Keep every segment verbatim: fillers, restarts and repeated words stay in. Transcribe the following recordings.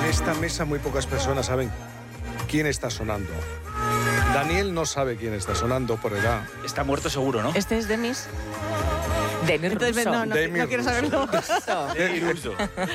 esta mesa muy pocas personas saben quién está sonando. Daniel no sabe quién está sonando por edad. Está muerto seguro, ¿no? Este es Demis. Demis Entonces, Russo. no, no, Demis no quiero Russo. saberlo. Demis Russo.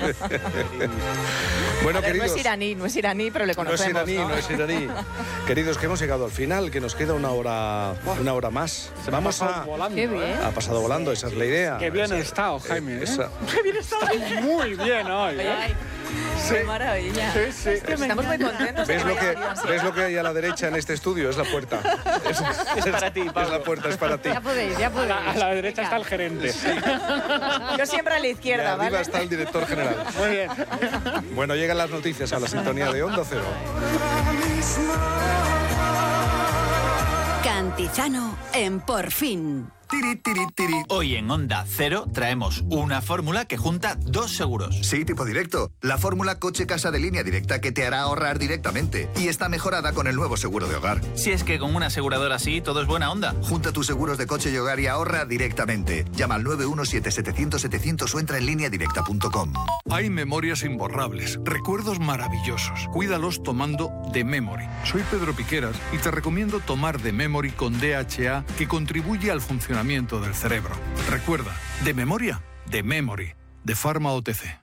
Bueno, A ver, queridos, no es iraní, no es iraní, pero le no es conocemos. iraní, no es iraní. Queridos, que hemos llegado al final, que nos queda una hora, una hora más. Se me ha Vamos pasado a... volando, Qué bien. ¿eh? Ha pasado volando, esa es la idea. Qué bien Esa- he estado, Jaime. ¿eh? esa- Qué bien está. Estoy muy bien hoy. ¿eh? Ay, qué maravilla. Sí, sí. Estamos muy contentos. ¿Ves de lo, que, vaya así. ¿Ves lo que hay a la derecha en este estudio? Es la puerta. Es, Es para ti, Es Pablo. la puerta, es para ti. Ya podéis, ya A podéis. la, a la derecha está el gerente. Yo siempre a la Y izquierda, arriba ¿vale? está el director general. Muy bien. Bueno, llegan las noticias a la sintonía de Onda Cero. Cantizano en Por Fin. Tiri, tiri, tiri. Hoy en Onda Cero traemos una fórmula que junta dos seguros. Sí, tipo directo. La fórmula coche-casa de línea directa que te hará ahorrar directamente. Y está mejorada con el nuevo seguro de hogar. Si es que con una aseguradora así todo es buena onda. Junta tus seguros de coche y hogar y ahorra directamente. Llama al nueve uno siete siete cero cero siete cero cero o entra en línea directa punto com. Hay memorias imborrables, recuerdos maravillosos. Cuídalos tomando The Memory. Soy Pedro Piqueras y te recomiendo tomar The Memory con D H A, que contribuye al funcionamiento del cerebro. Recuerda, de memoria, The Memory, de Pharma O T C.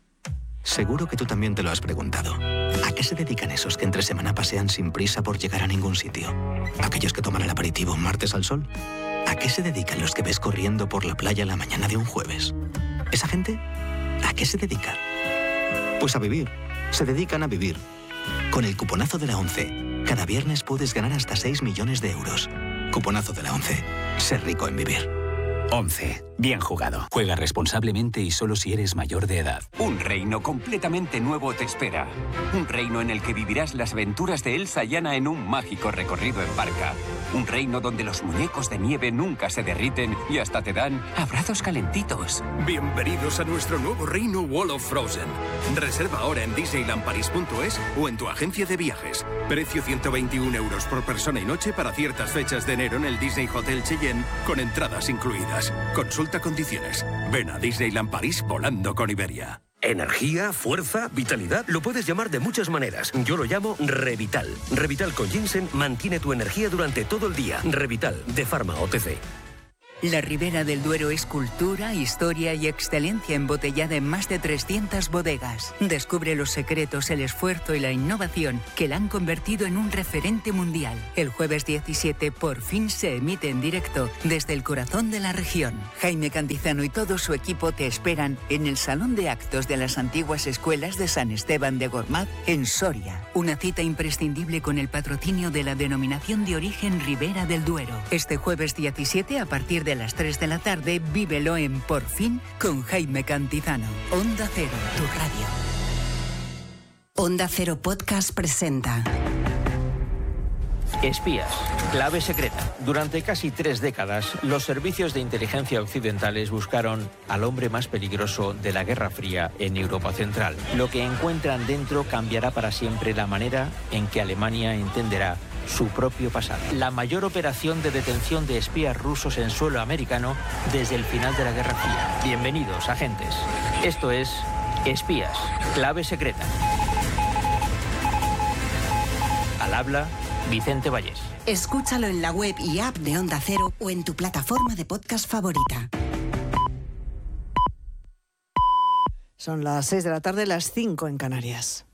Seguro que tú también te lo has preguntado. ¿A qué se dedican esos que entre semana pasean sin prisa por llegar a ningún sitio? ¿Aquellos que toman el aperitivo un martes al sol? ¿A qué se dedican los que ves corriendo por la playa la mañana de un jueves? ¿Esa gente? ¿A qué se dedica? Pues a vivir. Se dedican a vivir. Con el cuponazo de la ONCE, cada viernes puedes ganar hasta seis millones de euros. Cuponazo de la ONCE. Ser rico en vivir. once. Bien jugado. Juega responsablemente y solo si eres mayor de edad. Un reino completamente nuevo te espera. Un reino en el que vivirás las aventuras de Elsa y Anna en un mágico recorrido en barca. Un reino donde los muñecos de nieve nunca se derriten y hasta te dan abrazos calentitos. Bienvenidos a nuestro nuevo reino Wall of Frozen. Reserva ahora en disneyland paris punto es o en tu agencia de viajes. Precio ciento veintiún euros por persona y noche para ciertas fechas de enero en el Disney Hotel Cheyenne con entradas incluidas. Consulta condiciones. Ven a Disneyland París volando con Iberia. Energía, fuerza, vitalidad, lo puedes llamar de muchas maneras. Yo lo llamo Revital. Revital con ginseng mantiene tu energía durante todo el día. Revital, de Pharma O T C. La Ribera del Duero es cultura, historia y excelencia embotellada en más de trescientas bodegas. Descubre los secretos, el esfuerzo y la innovación que la han convertido en un referente mundial. El jueves diecisiete por fin se emite en directo desde el corazón de la región. Jaime Cantizano y todo su equipo te esperan en el Salón de Actos de las antiguas escuelas de San Esteban de Gormaz, en Soria. Una cita imprescindible con el patrocinio de la denominación de origen Ribera del Duero. Este jueves diecisiete a partir de a las tres de la tarde, vívelo en Por Fin con Jaime Cantizano. Onda Cero, tu radio. Onda Cero Podcast presenta Espías, clave secreta. Durante casi tres décadas, los servicios de inteligencia occidentales buscaron al hombre más peligroso de la Guerra Fría en Europa Central. Lo que encuentran dentro cambiará para siempre la manera en que Alemania entenderá su propio pasado. La mayor operación de detención de espías rusos en suelo americano desde el final de la Guerra Fría. Bienvenidos, agentes. Esto es Espías, clave secreta. Al habla, Vicente Vallés. Escúchalo en la web y app de Onda Cero o en tu plataforma de podcast favorita. Son las seis de la tarde, las cinco en Canarias.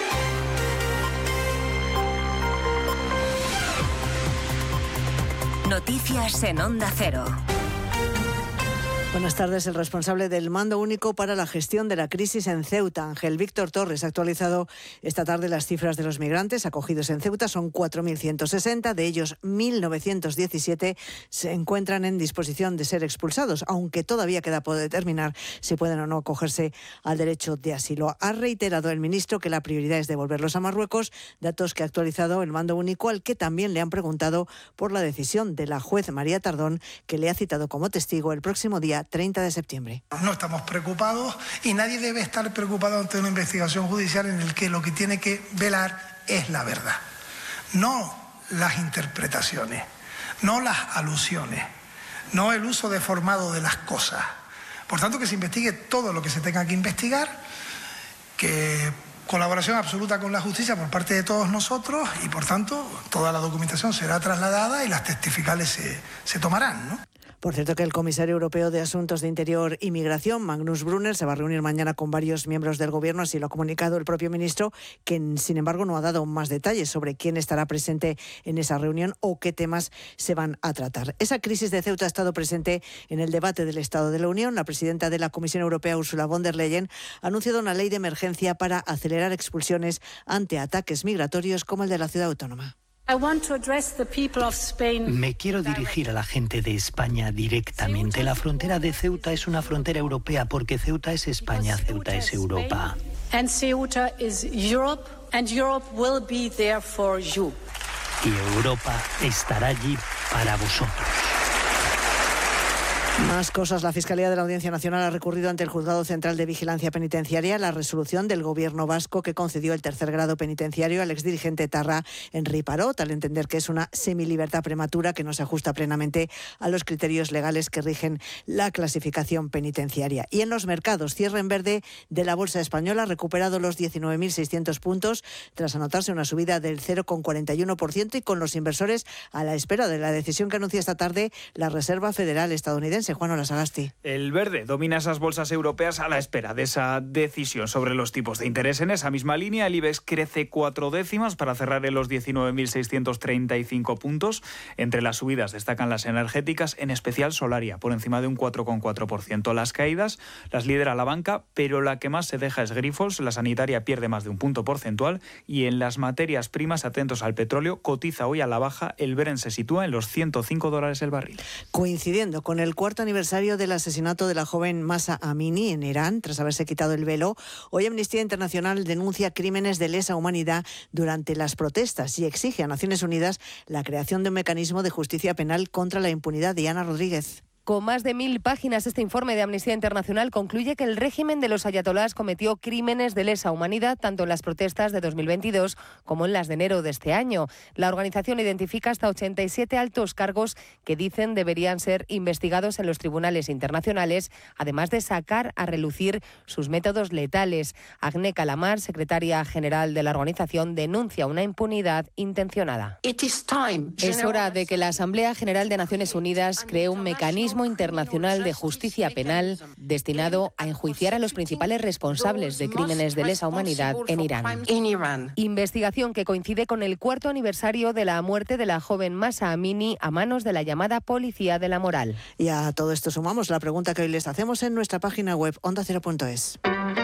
Noticias en Onda Cero. Buenas tardes. El responsable del Mando Único para la Gestión de la Crisis en Ceuta, Ángel Víctor Torres, ha actualizado esta tarde las cifras de los migrantes acogidos en Ceuta. Son cuatro mil ciento sesenta, de ellos mil novecientos diecisiete se encuentran en disposición de ser expulsados, aunque todavía queda por determinar si pueden o no acogerse al derecho de asilo. Ha reiterado el ministro que la prioridad es devolverlos a Marruecos, datos que ha actualizado el Mando Único, al que también le han preguntado por la decisión de la juez María Tardón, que le ha citado como testigo el próximo día treinta de septiembre. No estamos preocupados y nadie debe estar preocupado ante una investigación judicial en el que lo que tiene que velar es la verdad, no las interpretaciones, no las alusiones, no el uso deformado de las cosas. Por tanto, que se investigue todo lo que se tenga que investigar, que Colaboración absoluta con la justicia por parte de todos nosotros y, por tanto, toda la documentación será trasladada y las testificales se, se tomarán, ¿no? Por cierto, que el comisario europeo de Asuntos de Interior y Migración, Magnus Brunner, se va a reunir mañana con varios miembros del Gobierno, así lo ha comunicado el propio ministro, que sin embargo no ha dado más detalles sobre quién estará presente en esa reunión o qué temas se van a tratar. Esa crisis de Ceuta ha estado presente en el debate del Estado de la Unión. La presidenta de la Comisión Europea, Ursula von der Leyen, ha anunciado una ley de emergencia para acelerar expulsiones ante ataques migratorios como el de la ciudad autónoma. Me quiero dirigir a la gente de España directamente. La frontera de Ceuta es una frontera europea porque Ceuta es España, Ceuta es Europa. Y Europa estará allí para vosotros. Más cosas. La Fiscalía de la Audiencia Nacional ha recurrido ante el Juzgado Central de Vigilancia Penitenciaria la resolución del Gobierno vasco que concedió el tercer grado penitenciario al exdirigente etarra Henri Parot, al entender que es una semilibertad prematura que no se ajusta plenamente a los criterios legales que rigen la clasificación penitenciaria. Y en los mercados, cierre en verde de la Bolsa Española ha recuperado los diecinueve mil seiscientos puntos tras anotarse una subida del cero coma cuarenta y uno por ciento y con los inversores a la espera de la decisión que anuncia esta tarde la Reserva Federal estadounidense. Juan Olasagasti. El verde domina esas bolsas europeas a la espera de esa decisión sobre los tipos de interés. En esa misma línea, el IBEX crece cuatro décimas para cerrar en los diecinueve mil seiscientos treinta y cinco puntos. Entre las subidas destacan las energéticas, en especial Solaria, por encima de un cuatro coma cuatro por ciento. Las caídas las lidera la banca, pero la que más se deja es Grifols. La sanitaria pierde más de un punto porcentual. Y en las materias primas, atentos al petróleo, cotiza hoy a la baja. El Brent se sitúa en los ciento cinco dólares el barril. Coincidiendo con el cuarto aniversario del asesinato de la joven Mahsa Amini en Irán, tras haberse quitado el velo, hoy Amnistía Internacional denuncia crímenes de lesa humanidad durante las protestas y exige a Naciones Unidas la creación de un mecanismo de justicia penal contra la impunidad. Diana Rodríguez. Con más de mil páginas, este informe de Amnistía Internacional concluye que el régimen de los ayatolás cometió crímenes de lesa humanidad tanto en las protestas de dos mil veintidós como en las de enero de este año. La organización identifica hasta ochenta y siete altos cargos que dicen deberían ser investigados en los tribunales internacionales, además de sacar a relucir sus métodos letales. Agne Kalamar, secretaria general de la organización, denuncia una impunidad intencionada. Es hora de que la Asamblea General de Naciones Unidas cree un mecanismo internacional de justicia penal destinado a enjuiciar a los principales responsables de crímenes de lesa humanidad en Irán. Investigación que coincide con el cuarto aniversario de la muerte de la joven Mahsa Amini a manos de la llamada Policía de la Moral. Y a todo esto sumamos la pregunta que hoy les hacemos en nuestra página web onda cero punto es.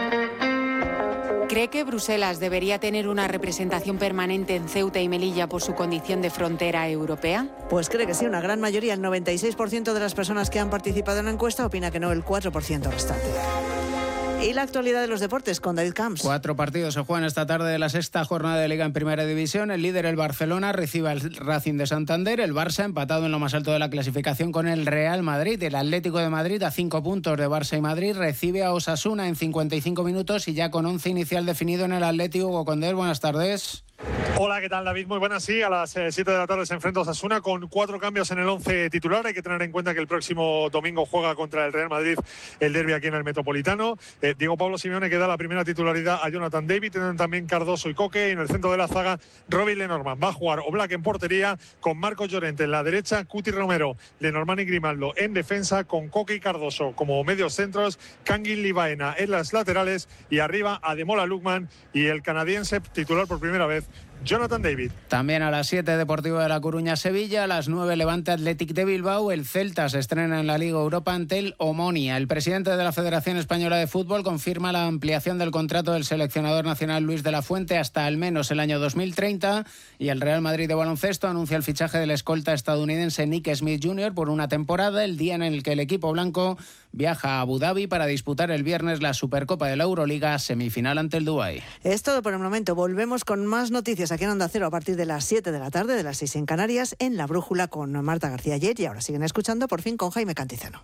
¿Cree que Bruselas debería tener una representación permanente en Ceuta y Melilla por su condición de frontera europea? Pues cree que sí, una gran mayoría, el noventa y seis por ciento de las personas que han participado en la encuesta opina que no, el cuatro por ciento restante. Y la actualidad de los deportes con David Camps. Cuatro partidos se juegan esta tarde de la sexta jornada de Liga en Primera División. El líder, el Barcelona, recibe al Racing de Santander. El Barça empatado en lo más alto de la clasificación con el Real Madrid. El Atlético de Madrid, a cinco puntos de Barça y Madrid, recibe a Osasuna en cincuenta y cinco minutos y ya con once inicial definido en el Atlético. Hugo Condés, buenas tardes. Hola, ¿qué tal, David? Muy buenas. Sí, a las siete de la tarde se enfrenta Osasuna con cuatro cambios en el once titular. Hay que tener en cuenta que el próximo domingo juega contra el Real Madrid el derbi aquí en el Metropolitano. Eh, Diego Pablo Simeone que da la primera titularidad a Jonathan David. Tienen también Cardoso y Coque. Y en el centro de la zaga, Robin Lenormand. Va a jugar Oblak en portería con Marcos Llorente en la derecha, Cuti Romero, Lenormand y Grimaldo en defensa con Coque y Cardoso como medios centros, Kangin Libaena en las laterales y arriba Ademola Lookman y el canadiense titular por primera vez, Jonathan David. También a las siete, Deportivo de La Coruña, Sevilla. A las nueve, Levante Athletic de Bilbao. El Celta se estrena en la Liga Europa ante el Omonia. El presidente de la Federación Española de Fútbol confirma la ampliación del contrato del seleccionador nacional Luis de la Fuente hasta al menos el año dos mil treinta. Y el Real Madrid de baloncesto anuncia el fichaje del escolta estadounidense Nick Smith junior por una temporada, el día en el que el equipo blanco viaja a Abu Dhabi para disputar el viernes la Supercopa de la Euroliga, semifinal ante el Dubái. Es todo por el momento. Volvemos con más noticias aquí en Onda Cero a partir de las siete de la tarde, de las seis en Canarias, en La Brújula con Marta García ayer y ahora siguen escuchando por fin con Jaime Cantizano.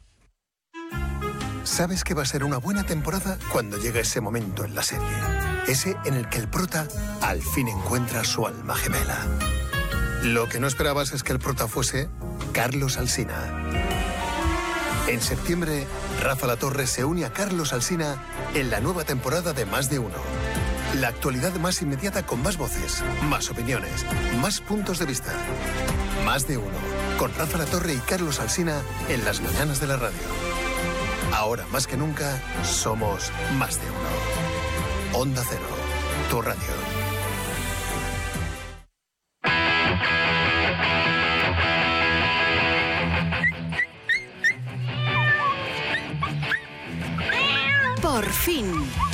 Sabes que va a ser una buena temporada cuando llega ese momento en la serie. Ese en el que el prota al fin encuentra su alma gemela. Lo que no esperabas es que el prota fuese Carlos Alsina. En septiembre, Rafa La Torre se une a Carlos Alsina en la nueva temporada de Más de Uno. La actualidad más inmediata con más voces, más opiniones, más puntos de vista. Más de uno. Con Rafa La Torre y Carlos Alsina en las mañanas de la radio. Ahora más que nunca, somos más de uno. Onda Cero, tu radio. Por fin.